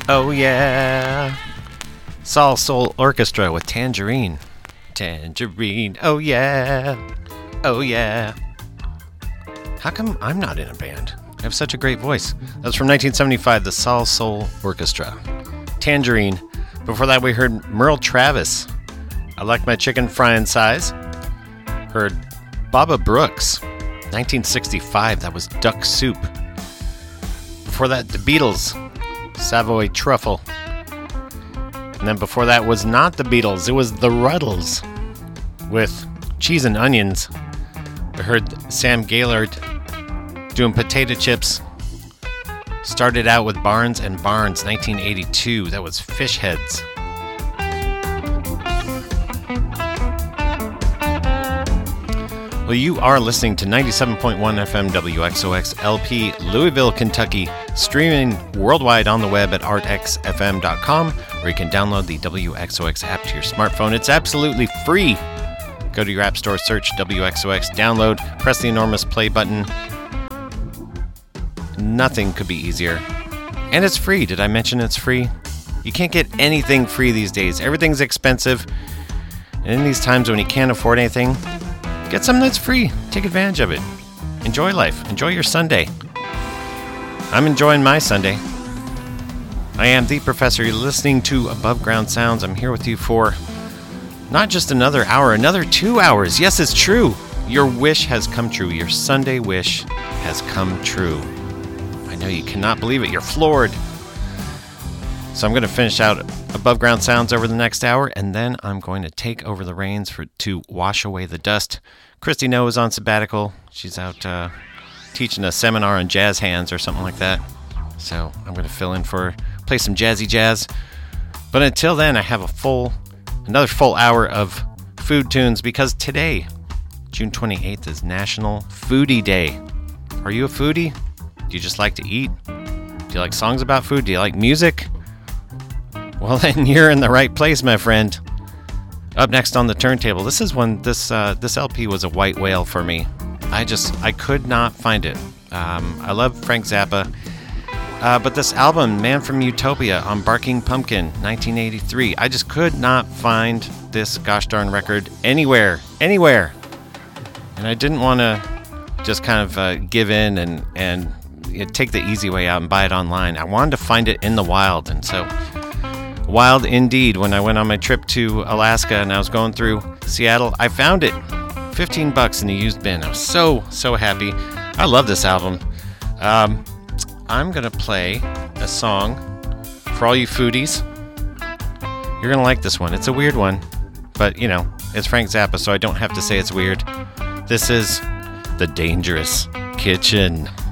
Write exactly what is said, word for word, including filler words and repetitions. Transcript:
Oh yeah. Soul Soul Orchestra with Tangerine. Tangerine. Oh yeah. Oh yeah. How come I'm not in a band? I have such a great voice. That's from nineteen seventy-five, the Soul Soul Orchestra. Tangerine. Before that, we heard Merle Travis. I Like My Chicken Frying Size. Heard Baba Brooks. nineteen sixty-five, that was Duck Soup. Before that, the Beatles. Savoy Truffle. And then before that was not the Beatles, it was the Ruddles with Cheese and Onions. I heard Sam Gaillard doing Potato Chips. Started out with Barnes and Barnes, nineteen eighty-two. That was Fish Heads. Well, you are listening to ninety-seven point one F M W X O X L P, Louisville, Kentucky, streaming worldwide on the web at art x f m dot com, or you can download the W X O X app to your smartphone. It's absolutely free. Go to your app store, search W X O X, download, press the enormous play button. Nothing could be easier. And it's free. Did I mention it's free? You can't get anything free these days. Everything's expensive. And in these times when you can't afford anything, get something that's free. Take advantage of it. Enjoy life. Enjoy your Sunday. I'm enjoying my Sunday. I am the professor. You're listening to Above Ground Sounds. I'm here with you for not just another hour, another two hours. Yes, it's true. Your wish has come true. Your Sunday wish has come true. I know you cannot believe it. You're floored. So I'm going to finish out Above Ground Sounds over the next hour, and then I'm going to take over the reins for to wash away the dust. Christy Noah is on sabbatical. She's out uh, teaching a seminar on jazz hands or something like that. So I'm going to fill in for, play some jazzy jazz. But until then, I have a full, another full hour of food tunes, because today, June twenty-eighth, is National Foodie Day. Are you a foodie? Do you just like to eat? Do you like songs about food? Do you like music? Well, then you're in the right place, my friend. Up next on the turntable, this is one. This uh, this L P was a white whale for me. I just I could not find it. Um, I love Frank Zappa, uh, but this album, Man from Utopia, on Barking Pumpkin, nineteen eighty-three. I just could not find this gosh darn record anywhere, anywhere. And I didn't want to just kind of uh, give in and and you know, take the easy way out and buy it online. I wanted to find it in the wild, and so. Wild indeed. When I went on my trip to Alaska and I was going through Seattle, I found it. fifteen bucks in a used bin. I was so, so happy. I love this album. Um, I'm going to play a song for all you foodies. You're going to like this one. It's a weird one, but, you know, it's Frank Zappa, so I don't have to say it's weird. This is The Dangerous Kitchen.